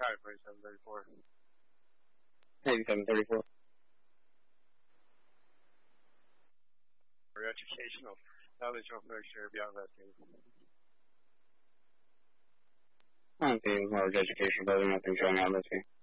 Type 8734. 8734. Educational knowledge of nurture beyond that thing. Okay, large education building, nothing showing on this thing.